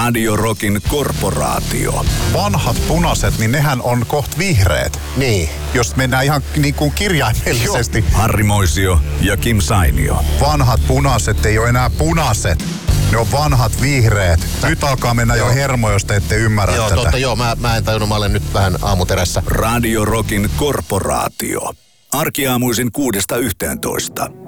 Radio Rockin korporaatio. Vanhat punaiset, niin nehän on koht vihreät. Niin. Jos mennään ihan niin kuin kirjaimellisesti. Harri Moisio ja Kim Sainio. Vanhat punaiset ei ole enää punaiset. Ne on vanhat vihreät. Nyt alkaa mennä jo hermo, jos te ette ymmärrä Joo, tätä. totta, joo. Mä en tajunnut, mä olen nyt vähän aamuterässä. Radio Rockin korporaatio. Arkiaamuisin 6–11.